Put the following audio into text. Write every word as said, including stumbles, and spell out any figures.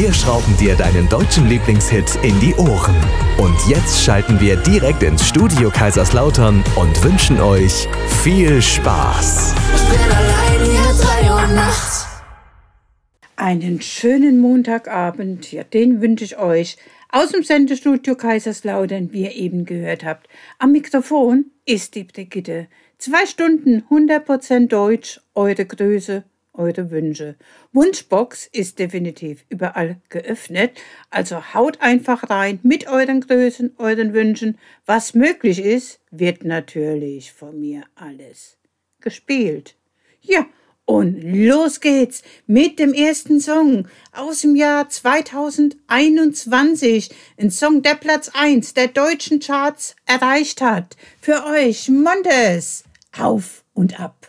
Wir schrauben dir deinen deutschen Lieblingshit in die Ohren. Und jetzt schalten wir direkt ins Studio Kaiserslautern und wünschen euch viel Spaß. Ich bin allein hier drei Uhr nachts. Einen schönen Montagabend, ja, den wünsche ich euch aus dem Sendestudio Kaiserslautern, wie ihr eben gehört habt. Am Mikrofon ist die Brigitte. Zwei Stunden hundert Prozent Deutsch, eure Grüße, eure Wünsche. Wunschbox ist definitiv überall geöffnet, also haut einfach rein mit euren Grüßen, euren Wünschen. Was möglich ist, wird natürlich von mir alles gespielt. Ja, und los geht's mit dem ersten Song aus dem Jahr zweitausendeinundzwanzig. Ein Song, der Platz eins der deutschen Charts erreicht hat. Für euch Montes. Auf und ab.